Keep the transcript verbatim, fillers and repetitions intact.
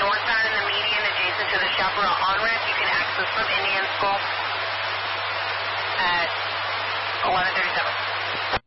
northbound in the median adjacent to the Chaparral on-ramp. You can access from Indian School at eleven thirty-seven.